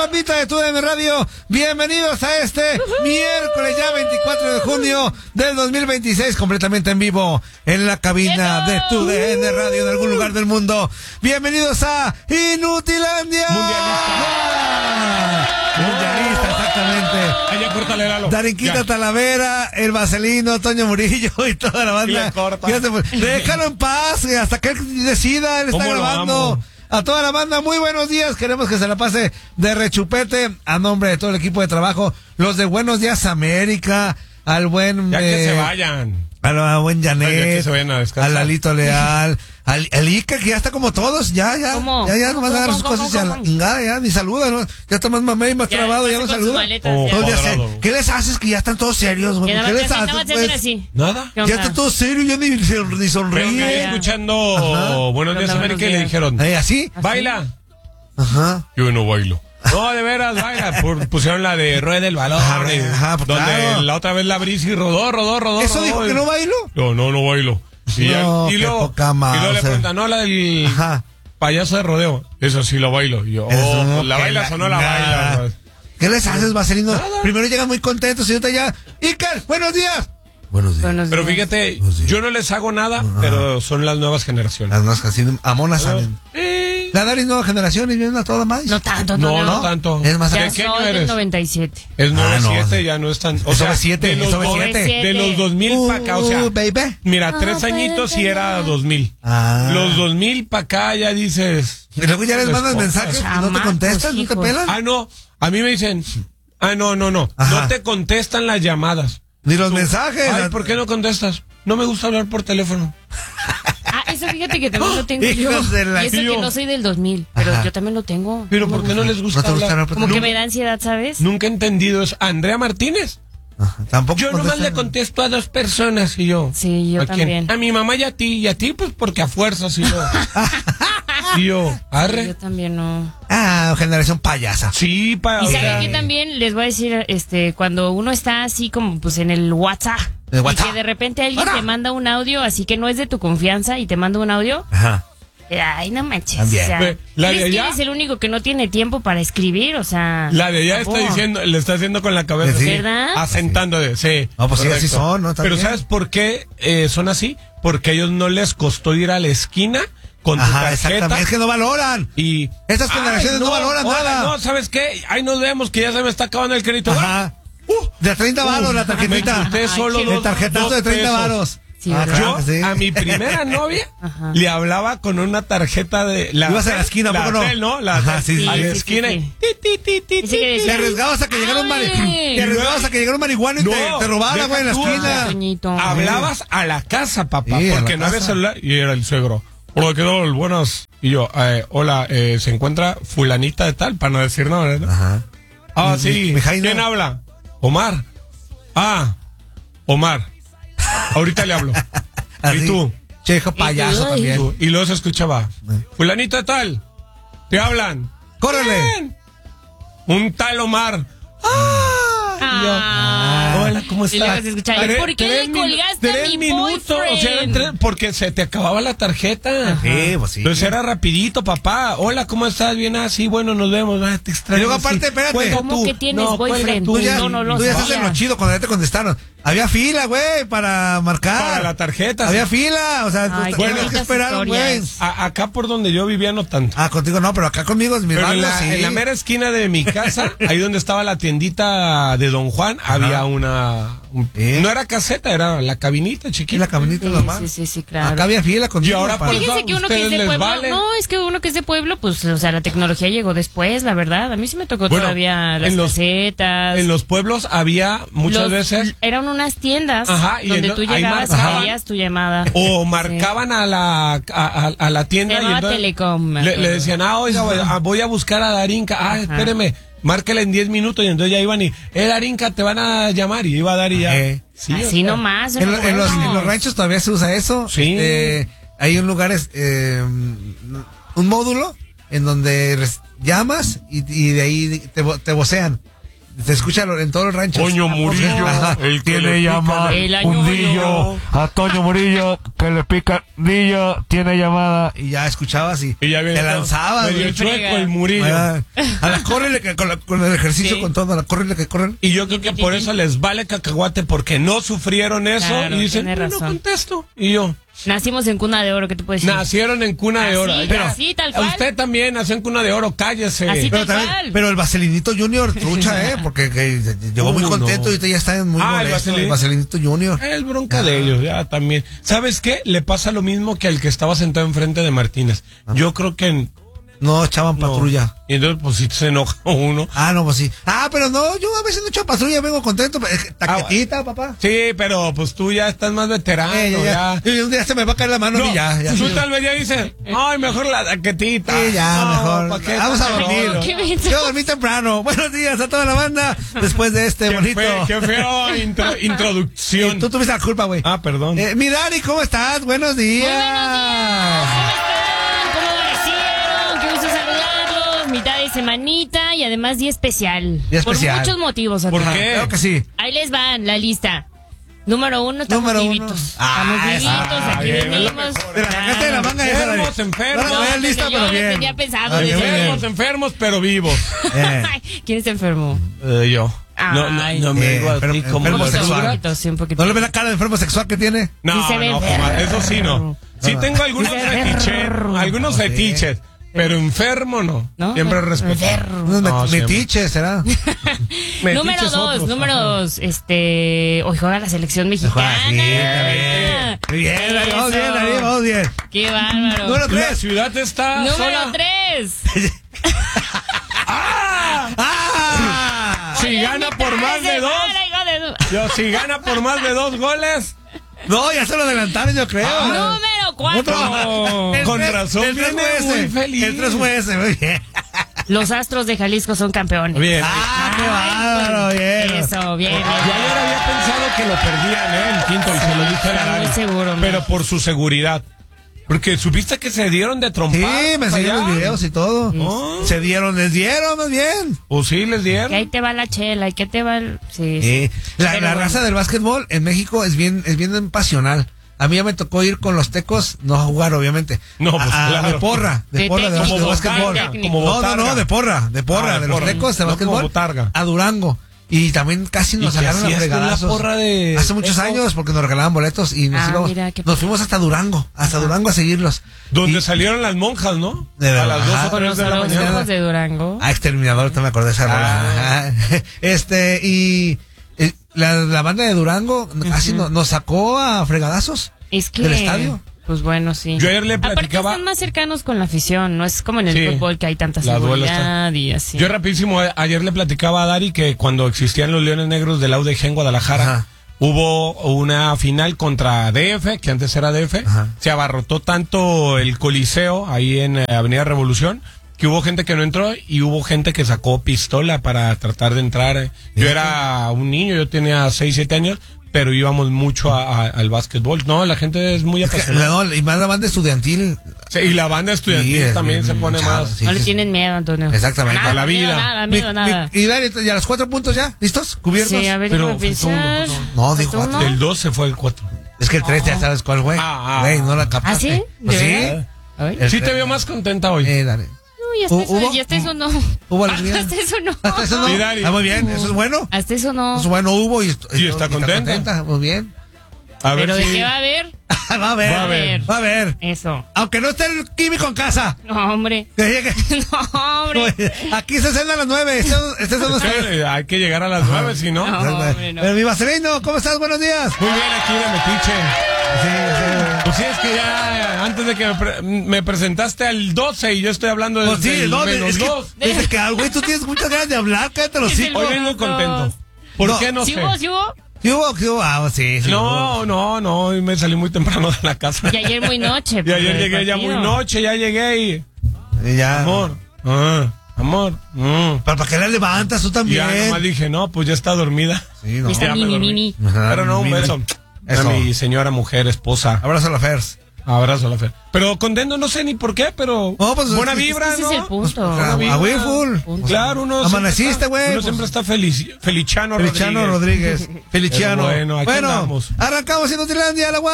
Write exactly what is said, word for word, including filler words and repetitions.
bandita de Tu D N Radio, bienvenidos a este uh-huh. miércoles ya veinticuatro de junio del dos mil veintiséis, completamente en vivo en la cabina de Tu D N Radio en algún lugar del mundo. Bienvenidos a Inutilandia. Mundialista. Mundialista, exactamente. Allá córtale, Lalo. Darinquita Talavera, el Vaselino, Toño Murillo y toda la banda. Déjalo en paz, hasta que él decida, él está grabando. A toda la banda, muy buenos días, queremos que se la pase de rechupete a nombre de todo el equipo de trabajo, los de Buenos Días América, al buen... Ya eh, que se vayan. Al buen Janet, a al Lalito Leal, al, al Ica, que ya está como todos, ya, ya, ¿Cómo? ya, ya, nomás agarra sus cosas y a la chingada, ya, ni saluda, ¿no? Ya está más mamé y más ya, trabado, ya no saluda. Oh, ¿Qué les haces que ya están todos serios, güey? ¿Qué les haces, pues? Nada. Ya está todo serio, ya ni, ni sonríe. Pero que escuchando Ajá. Buenos Días América y le dijeron, ¿Eh, así? ¿Baila? Ajá. Yo no bailo. No, de veras, vaya, pusieron la de Rueda el Balón, ajá, ajá, pues donde claro. la otra vez la brisa rodó, rodó, rodó. ¿Eso rodó, dijo y... que no bailo? No, no, no bailo. Y, no, y luego, poca más, y luego o le sea. preguntan, no, la del ajá. payaso de rodeo, eso sí lo bailo. Y yo, oh, no, pues la bailas la, o no la nada. bailas. ¿Qué les haces, Vaselino? Nada. Primero llegan muy contentos y ahorita ya, Iker, buenos días. Buenos días. Buenos días. Pero fíjate, yo no les hago nada, ajá. pero son las nuevas generaciones. Las nuevas generaciones, amonas salen. Eh. La Daris nueva generación y viene a toda más. No tanto, no, no, no, no tanto. Es más, ya ¿de qué año eres? Es noventa y siete. Es noventa y siete, ah, no. ya no es tan... O sea, es siete, de los, es siete. De los dos mil uh, para acá, o sea... Uh, baby. Mira, oh, tres añitos y era dos mil. Ah. Los dos mil para acá ya dices... Y luego ya les mandas mensajes y no te contestan, no te pelan. Ah, no, a mí me dicen... Ah, no, no, no. Ajá. No te contestan las llamadas. Ni los Tú, mensajes. Ay, ¿por qué no contestas? No me gusta hablar por teléfono. Ah, eso fíjate que también lo tengo yo. La... Y eso que no soy del dos mil, pero Ajá. yo también lo tengo. Pero ¿por qué no les gusta, no hablar? hablar Como que me da ansiedad, ¿sabes? Nunca he entendido eso. ¿Andrea Martínez? Ajá, tampoco yo nomás le contesto a dos personas y yo. Sí, yo ¿a también. Quién? A mi mamá y a ti. Y a ti, pues porque a fuerzas y yo. Y yo, arre. Sí, yo también no. Ah, generación payasa. Sí, pa. Y saben que también les voy a decir, este, cuando uno está así como pues en el WhatsApp. ¿El WhatsApp? Y que de repente alguien ¿Ahora? te manda un audio, así que no es de tu confianza y te manda un audio. Ajá. Ay, no manches. También. O sea, la de allá, que eres el único que no tiene tiempo para escribir, o sea. La de allá está diciendo, le está haciendo con la cabeza. Sí. ¿Verdad? Asentando de, sí. No, pues sí, así son, ¿no? Pero ¿sabes por qué eh, son así? Porque a ellos no les costó ir a la esquina con tu Ajá, tarjeta. exactamente. Es que no valoran. Y estas generaciones no, no valoran hola, nada. No, ¿sabes qué? Ahí nos vemos que ya se me está acabando el crédito. Ajá. Uh, de a treinta varos uh, la tarjetita. Me solo el tarjetazo de treinta varos. Sí, ah, yo sí. a mi primera novia Ajá. le hablaba con una tarjeta de la ibas a la esquina, la ¿poco no? Tel, ¿no? La Ajá, sí, a sí, la sí, esquina. Sí, sí. Ti, ti, ti, ti, sí, te arriesgabas a que llegara un marihuana. Te arriesgabas a que llegara un marihuana y no, te, te robara, güey, en la esquina. Toñito. Hablabas a la casa, papá, sí, porque no había celular y era el suegro. Hola, ¿qué tal? Buenas. Y yo, eh, hola, eh, se encuentra fulanita de tal, para no decir nada, ¿verdad? Ajá. Ah, sí. Mi, mi ¿Quién habla? Omar. Ah, Omar. Ahorita le hablo. Así. ¿Y tú? Che, hijo payaso Ay. también. Y luego se escuchaba. Fulanito de tal. Te hablan. ¡Córrele! ¿Quién? Un tal Omar. ¡Ah! Ah. Y yo, ah, hola, ¿cómo Y luego estás? se escuchaba, Tres- ¿por qué tres le colgaste min- a mi tres minutos, o sea, eran boyfriend? tres- porque se te acababa la tarjeta. Sí, pues sí. Entonces era rapidito, papá. Hola, ¿cómo estás? Bien, así, bueno, nos vemos. Ah, te extraño. Y luego aparte, sí. espérate. Cuelga ¿Cómo tú. que tienes No, cuelga boyfriend? tú. Tú ya, No, no lo tú ya estás sabía. en lo chido cuando ya te contestaron. Había fila, güey, para marcar. Para la tarjeta. Había fila, o sea, Ay, tú bueno, tenías que bonitas esperar, güey. historias. A- acá por donde yo vivía no tanto. Ah, contigo no, pero acá conmigo es mi Pero en barrio, la, sí. en la mera esquina de mi casa, ahí donde estaba la tiendita de Don Juan, Ajá. había una... un- ¿Eh? No era caseta, era la cabinita Aquí chiquita. la camioneta Sí, normal. sí, sí, sí, claro. Acá había fila contigo. Y ahora para- por- Fíjense eso que a uno que es ustedes de les pueblo, vale. no, es que uno que es de pueblo, pues, o sea, la tecnología llegó después, la verdad. A mí sí me tocó Bueno, todavía las en los- casetas. En los pueblos había muchas Los- veces... Eran unas tiendas Ajá, y donde en- tú ahí llegabas, marcaban. traías tu llamada. O marcaban a la a, a- a la tienda Se y llamaba entonces Telecom, me le, acuerdo. le decían, ah, oiga, voy a, voy a buscar a Darinka. Ah, espéreme, márquela en diez minutos. Y entonces ya iban y, eh, Darinka, te van a llamar. Y iba a dar y ya. Eh. Sí, o Así sea, nomás. En, me lo- en los, acuerdo. en los ranchos todavía se usa eso. Sí. Eh, hay un lugar, es, eh, un módulo en donde res- llamas y, y de ahí te, vo- te vocean. Se escucha en todos los ranchos. Toño Murillo, Ajá. el que tiene le llamada. Hundillo. A Toño Murillo, que le pica Dillo, tiene llamada. Y ya escuchabas y, y ya te lanzabas. Medio chueco el Murillo. A la córrele que con, la, con el ejercicio, sí. con todo, a la córrele que corren. Y yo creo que por eso les vale cacahuate, porque no sufrieron eso. Claro, y dicen, no, no contesto. Y yo... Nacimos en cuna de oro, ¿qué te puedes decir? Nacieron en cuna de oro. Así, pero así, tal cual. Usted también nació en cuna de oro, cállese. Así, pero, tal también, cual. pero el Vaselinito Junior, trucha, ¿eh? Porque que, llegó uh, muy contento no. y ahorita ya está muy ah, molesto. El, Vaselin. el Vaselinito Junior. El bronca ah. de ellos, ya también. ¿Sabes qué? Le pasa lo mismo que al que estaba sentado enfrente de Martínez. Ah. Yo creo que... En, No, echaban no. patrulla. Y entonces, pues, si se enoja uno. Ah, no, pues sí. Ah, pero no, yo a veces no echo patrulla, vengo contento. Taquetita, ah, papá. Sí, pero pues tú ya estás más veterano, eh, ya, ya. Y un día se me va a caer la mano no, y ya. ya tú sí. Tal vez ya dices, ay, mejor la taquetita. Sí, ya, no, mejor. Vamos a dormir. No, yo dormí temprano. Buenos días a toda la banda. Después de este qué bonito. Fe, qué feo intro, introducción. Eh, tú tuviste la culpa, güey. Ah, perdón. Eh, mi Dari, ¿cómo estás? Buenos días. Buenos días. Mitad de semanita y además día especial. Día especial. Por muchos motivos. ¿Por acá. qué? Creo que sí. Ahí les van la lista. Número uno, estamos Número vivitos. Uno. Estamos Ah, vivitos, ah, aquí bien, venimos. De la sacaste de la manga esa, Dari. Enfermos, enfermos. No, no, lista, yo pero bien. tenía pensado. Ay, enfermos, enfermos, pero vivos. Eh. ¿Quién está enfermo? Eh, yo. Ay. No, no, no me Eh, digo enfermo, así como enfermo la sexual. dura. Un poquito, sí, un poquito. ¿No le ves la cara de enfermo sexual que tiene? No, Sí se ve no, enfermo. jamás. Eso sí no. Sí tengo algunos Sí se ve fetiches, enfermo. algunos Sí. fetiches. Pero enfermo no. ¿No? Siempre respeto. Unos No, metiches, ¿será? Número dos, otros. número dos, este, hoy juega la selección mexicana. Sí, bien, bien, vamos bien, Dari, vamos bien. Qué bárbaro. Número tres. La ciudad está Número sola. tres. ¡Ah! ¡Ah! Si gana por más de dos. Yo, si gana por más de dos goles. No, ya se lo adelantaron, yo creo. Ah, número cuatro. No, con tres, razón el tres viene fue ese. muy feliz. El tres fue ese, muy bien. Los Astros de Jalisco son campeones. Bien. Ah, qué bárbaro, bien. Eso, bien, bien. Yo ayer había pensado que lo perdían, ¿eh? El quinto, y se lo dije a la Muy Dari. seguro. Pero por su seguridad. Porque supiste que se dieron de trompar. Sí, me enseñaron los videos y todo. ¿No? Se dieron, les dieron, más bien. ¿O sí les dieron? Que ahí te va la chela, y que te va el... Sí, Sí. La, Pero la bueno. raza del básquetbol en México es bien, es bien pasional. A mí ya me tocó ir con los tecos, no a jugar, obviamente. No, pues a, a- claro. de porra, de, De porra, de, técnico. de Como básquetbol. botarga, como No, no, botarga. no, de porra, de porra, Ah, de de los porra. tecos de No como básquetbol. botarga. A Durango. Y también casi nos ¿Y qué agarran a hacías con la fregadazos. porra de Hace muchos eso? años, porque nos regalaban boletos y nos Ah, íbamos. mira, qué Nos fuimos hasta Durango, hasta Durango a seguirlos. Donde Y- salieron las monjas, ¿no? De a verdad. las dos Ajá. o Con tres los de la ojos mañana. de Durango. Ah, Exterminador, te me acordé de esa rola. Ah. Ajá. Este, y eh, la, la banda de Durango casi no- nos sacó a fregadazos Es que... del estadio. Pues bueno, sí. Yo ayer le Aparte platicaba- están más cercanos con la afición, no es como en el Sí. fútbol que hay tanta La duela seguridad y así. Yo rapidísimo, a- ayer le platicaba a Dari que cuando existían los Leones Negros del A U D G en Guadalajara, Ajá. hubo una final contra D F, que antes era D F, Ajá. se abarrotó tanto el Coliseo ahí en eh, Avenida Revolución, que hubo gente que no entró y hubo gente que sacó pistola para tratar de entrar. eh. Yo era un niño, yo tenía seis, siete años, pero íbamos mucho a- a- al básquetbol. No, la gente es muy Es que, apasionada. no, y más la banda estudiantil. Sí, y la banda estudiantil Sí, es también bien se pone chavo, más... sí. No le tienen miedo, Antonio. Exactamente. Nada, A la miedo, vida. Nada, Mi- miedo, nada. mi- y Dari, ¿y a los cuatro puntos ya? ¿Listos? ¿Cubiertos? Sí, a ver, Pero déjame faltó uno, pensar. no. No, dijo ¿Faltó cuatro. uno? El dos se fue el cuatro. Es que el tres ya sabes cuál, güey. Ah, ah. Güey, no la captaste. ¿Ah, sí? Pues ¿De sí. verdad? Ay. El Sí te tres. veo más contenta hoy. Eh, Dari. Uy, hasta eso, ¿Hubo? y hasta eso no. ¿Hubo alegría? Hasta eso no. ¿Hasta eso no? Sí, Dari. Ah, muy bien, eso es bueno. Hasta eso no. Eso es bueno, hubo y, Y está contenta. Muy bien. A ver Pero si... ¿de qué va a haber? va a ver, Va a ver. va a ver. Eso. Aunque no esté el químico en casa. No, hombre. Que llegue. No, hombre. Aquí se cena a las nueve. Este, este son los Sí, hay que llegar a las nueve, si no. No. hombre, no. Pero mi Vaselino, ¿cómo estás? Buenos días. Muy bien, aquí de Metiche. Sí, sí. Pues sí, es que ya antes de que me, pre- me presentaste al doce y yo estoy hablando del Pues sí, del no, menos es que, dos. desde que, ah, güey, tú tienes muchas ganas de hablar, cállate los Es el hijos. Hoy vengo contento. ¿Por No. qué no ¿Sí sé? hubo, sí hubo? ¿Qué hubo? ¿Qué hubo? Ah, sí, sí. hubo. No, no, no, hoy me salí muy temprano de la casa. Y ayer muy noche. Y por ayer el llegué ya partido. muy noche, ya llegué y... Y ya. Amor, ah, amor, mm. ¿Pero para qué la levantas tú Y también? ya nomás dije, no, pues ya está dormida. Sí, no. Y está Ya me mi, mi, dormí. mi, mi. Ajá, Pero no, un mira. beso. Eso. A mi señora mujer, esposa. Abrazo a la Fers. Abrazo a la Fer. Pero contento, no sé ni por qué, pero no, pues, buena es, vibra, ese ¿no? es el punto. A Full. Claro, uno amaneciste, güey. Uno pues, siempre está feliz, Feliciano, Feliciano Rodríguez. Rodríguez. Feliciano. Bueno, aquí bueno andamos. Arrancamos en Nutrilandia, la